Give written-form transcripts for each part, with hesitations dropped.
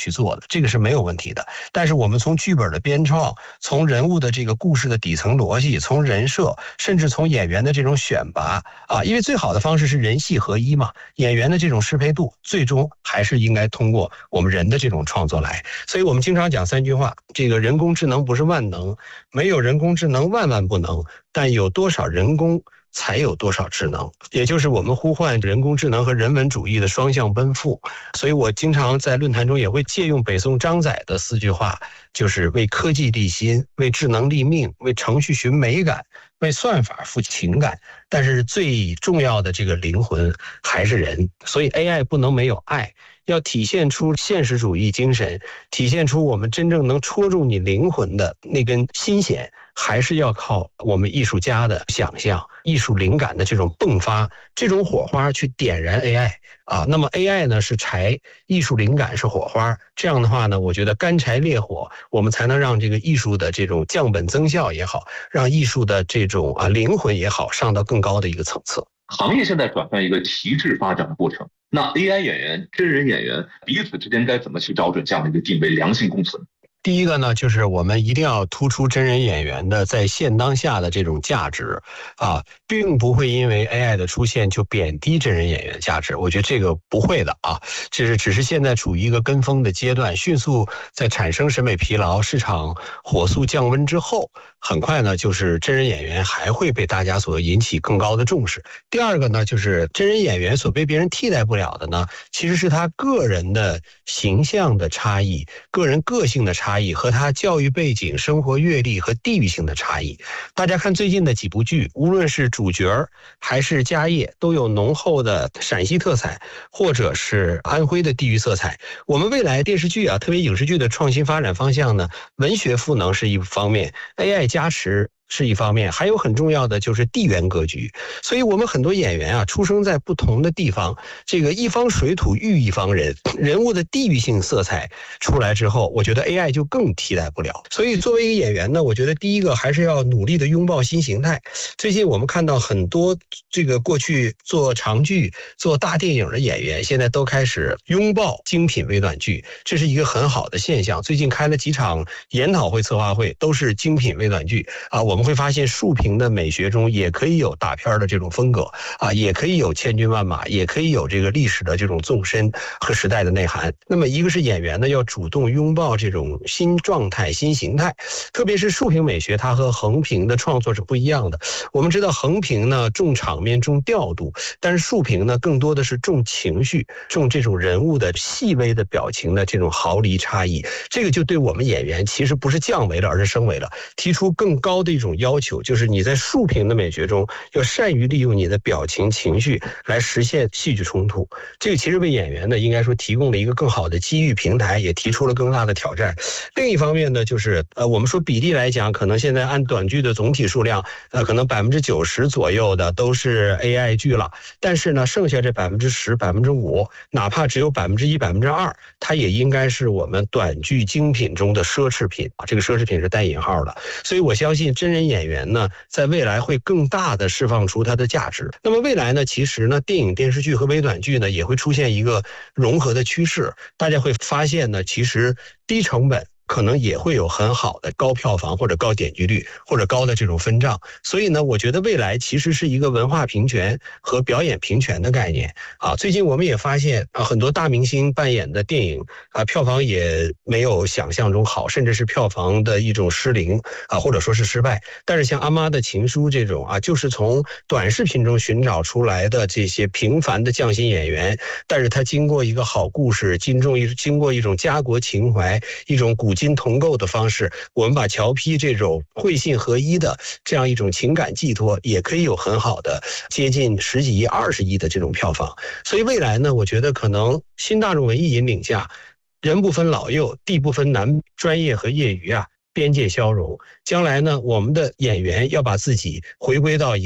去做的，这个是没有问题的。但是我们从剧本的编创，从人物的这个故事的底层逻辑，从人设，甚至从演员的这种选拔啊，因为最好的方式是人戏合一嘛，演员的这种适配度，最终还是应该通过我们人的这种创作来。所以我们经常讲3句话，这个人工智能不是万能，没有人工智能万万不能，但有多少人工才有多少智能，也就是我们呼唤人工智能和人文主义的双向奔赴。所以我经常在论坛中也会借用北宋张载的4句话，就是为科技立心，为智能立命，为程序寻美感，为算法赋情感。但是最重要的这个灵魂还是人，所以 AI 不能没有爱，要体现出现实主义精神，体现出我们真正能戳中你灵魂的那根心弦，还是要靠我们艺术家的想象、艺术灵感的这种迸发，这种火花去点燃 AI 啊。那么 AI 呢是柴，艺术灵感是火花，这样的话呢，我觉得干柴烈火，我们才能让这个艺术的这种降本增效也好，让艺术的这种灵魂也好，上到更高的一个层次。 行业现在转向一个旗帜发展的过程，那 AI 演员、真人演员彼此之间该怎么去找准这样的一个定位，良性共存？ 第一个呢，就是我们一定要突出真人演员的在现当下的这种价值啊，并不会因为 AI 的出现就贬低真人演员价值，我觉得这个不会的啊，只是现在处于一个跟风的阶段，迅速在产生审美疲劳、市场火速降温之后，很快呢，就是真人演员还会被大家所引起更高的重视。第二个呢，就是真人演员所被别人替代不了的呢，其实是他个人的形象的差异、个人个性的差异和他教育背景、生活阅历和地域性的差异。大家看最近的几部剧，无论是主角还是家业，都有浓厚的陕西特色，或者是安徽的地域色彩。我们未来电视剧特别影视剧的创新发展方向呢，文学赋能是一方面， AI 加持是一方面，还有很重要的就是地缘格局。所以我们很多演员出生在不同的地方，这个一方水土育一方人，人物的地域性色彩出来之后，我觉得 AI 就更替代不了。所以作为一个演员呢，我觉得第一个还是要努力的拥抱新形态。最近我们看到很多这个过去做长剧、做大电影的演员，现在都开始拥抱精品微短剧，这是一个很好的现象。最近开了几场研讨会、策划会，都是精品微短剧我们会发现竖屏的美学中也可以有大片的这种风格也可以有千军万马，也可以有这个历史的这种纵深和时代的内涵。那么一个是演员呢，要主动拥抱这种新状态、新形态，特别是竖屏美学，它和横屏的创作是不一样的。我们知道横屏呢重场面、重调度，但是竖屏呢更多的是重情绪、重这种人物的细微的表情的这种毫厘差异。这个就对我们演员其实不是降维了，而是升维了，提出更高的一种要求，就是你在竖屏的美学中要善于利用你的表情、情绪来实现戏剧冲突。这个其实为演员呢，应该说提供了一个更好的机遇平台，也提出了更大的挑战。另一方面呢，就是我们说比例来讲，可能现在按短剧的总体数量，可能90%左右的都是 AI 剧了，但是呢，剩下这10%、5%，哪怕只有1%、2%，它也应该是我们短剧精品中的奢侈品这个奢侈品是带引号的。所以我相信真人演员呢，在未来会更大的释放出它的价值。那么未来呢，其实呢，电影、电视剧和微短剧呢，也会出现一个融合的趋势。大家会发现呢，其实低成本可能也会有很好的高票房或者高点击率或者高的这种分账。所以呢，我觉得未来其实是一个文化平权和表演平权的概念最近我们也发现很多大明星扮演的电影票房也没有想象中好，甚至是票房的一种失灵或者说是失败。但是像阿妈的情书这种就是从短视频中寻找出来的这些平凡的匠心演员，但是他经过一个好故事，经过一种家国情怀，一种古今同构的方式，我们把乔批这种会信合一的这样一种情感寄托，也可以有很好的接近10几亿、20亿的这种票房。所以未来呢，我觉得可能新大众文艺引领下，人不分老幼，地不分男专业和业余边界消融。将来呢，我们的演员要把自己回归到一个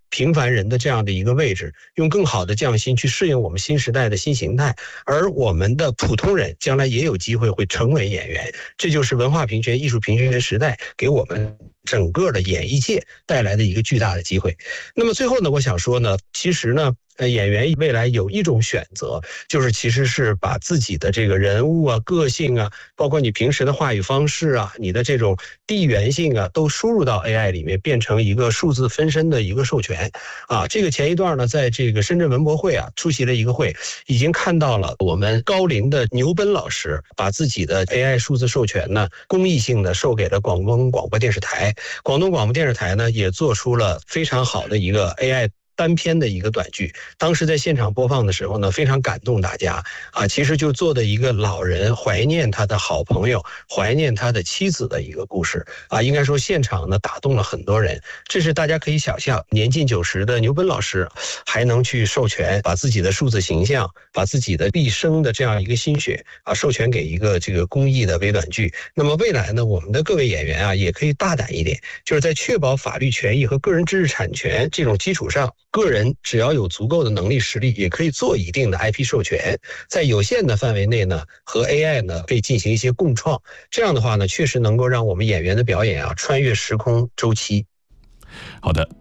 平凡人的这样的一个位置，用更好的匠心去适应我们新时代的新形态，而我们的普通人将来也有机会会成为演员。这就是文化平权、艺术平权时代给我们整个的演艺界带来的一个巨大的机会。那么最后呢，我想说呢，其实呢，演员未来有一种选择，就是其实是把自己的这个人物啊、个性啊，包括你平时的话语方式啊、你的这种地缘性啊，都输入到 AI 里面，变成一个数字分身的一个授权啊。这个前一段呢，在这个深圳文博会啊出席了一个会，已经看到了我们高龄的牛奔老师把自己的 AI 数字授权呢，公益性的授给了广东广播电视台。广东广播电视台呢，也做出了非常好的一个 AI单篇的一个短剧，当时在现场播放的时候呢，非常感动大家啊。其实就做的一个老人怀念他的好朋友，怀念他的妻子的一个故事啊。应该说现场呢打动了很多人，这是大家可以想象，年近90的牛奔老师还能去授权，把自己的数字形象，把自己的毕生的这样一个心血啊，授权给一个这个公益的微短剧。那么未来呢，我们的各位演员啊，也可以大胆一点，就是在确保法律权益和个人知识产权这种基础上，个人只要有足够的能力实力，也可以做一定的 IP 授权，在有限的范围内呢，和 AI 呢可以进行一些共创。这样的话呢，确实能够让我们演员的表演啊穿越时空周期。 好的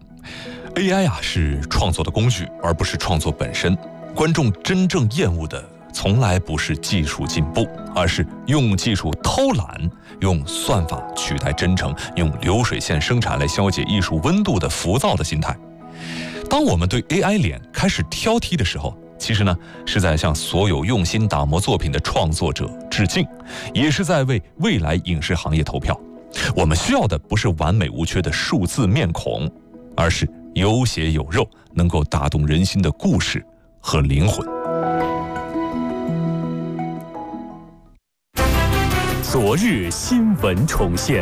，AI 啊是创作的工具，而不是创作本身。观众真正厌恶的从来不是技术进步，而是用技术偷懒，用算法取代真诚，用流水线生产来消解艺术温度的浮躁的心态。当我们对 AI 脸开始挑剔的时候，其实呢是在向所有用心打磨作品的创作者致敬，也是在为未来影视行业投票。我们需要的不是完美无缺的数字面孔，而是有血有肉，能够打动人心的故事和灵魂。 昨日新闻重现。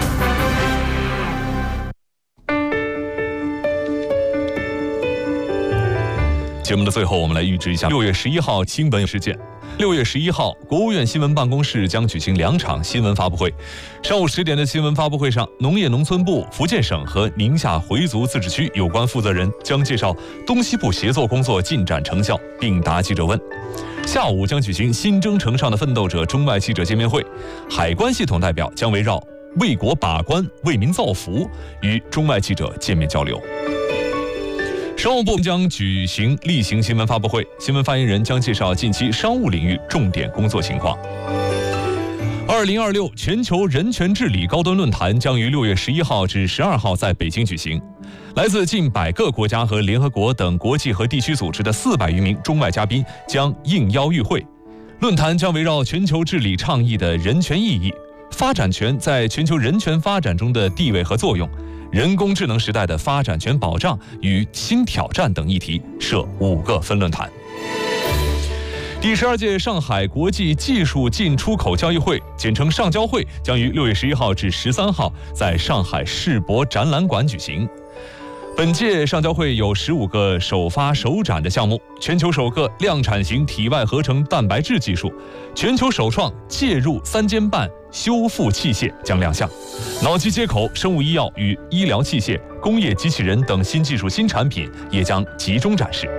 节目的最后，我们来预知一下6月11号新闻事件。6月11号，国务院新闻办公室将举行2场新闻发布会。上午10点的新闻发布会上，农业农村部、福建省和宁夏回族自治区有关负责人将介绍东西部协作工作进展成效，并答记者问。下午将举行新征程上的奋斗者中外记者见面会，海关系统代表将围绕为国把关、为民造福与中外记者见面交流。商务部将举行例行新闻发布会，新闻发言人将介绍近期商务领域重点工作情况。2026全球人权治理高端论坛将于6月11号至12号在北京举行，来自近100个国家和联合国等国际和地区组织的400余名中外嘉宾将应邀与会。论坛将围绕全球治理倡议的人权意义、发展权在全球人权发展中的地位和作用、人工智能时代的发展权保障与新挑战等议题设5个分论坛。第12届上海国际技术进出口交易会，简称上交会，将于6月11号至13号在上海世博展览馆举行。本届上交会有15个首发首展的项目，全球首个量产型体外合成蛋白质技术，全球首创介入3间半修复器械将亮相，脑机接口、生物医药与医疗器械、工业机器人等新技术新产品也将集中展示。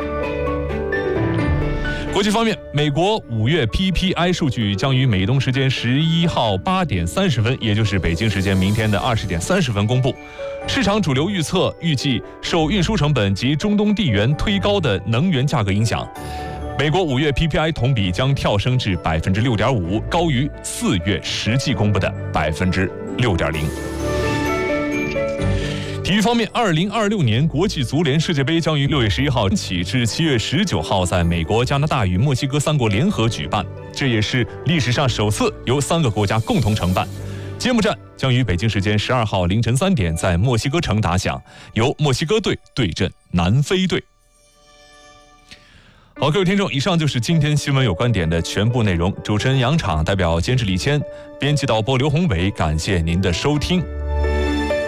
国际方面，美国5月 PPI 数据将于美东时间11号8点30分，也就是北京时间明天的20点30分公布。市场主流预计受运输成本及中东地缘推高的能源价格影响，美国5月 PPI 同比将跳升至 6.5%， 高于4月实际公布的 6.0%。体育方面，2026年国际足联世界杯将于6月11号起至7月19号在美国、加拿大与墨西哥3国联合举办，这也是历史上首次由3个国家共同承办。揭幕战将于北京时间12号凌晨3点在墨西哥城打响，由墨西哥队对阵南非队。好，各位听众，以上就是今天新闻有观点的全部内容。主持人杨昶代表监制李谦，编辑导播刘宏伟，感谢您的收听。